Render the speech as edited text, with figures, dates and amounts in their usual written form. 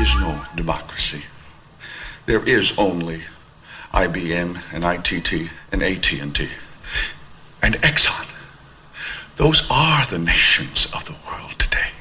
is no democracy. There is only IBM and ITT and AT&T and Exxon. Those are the nations of the world today.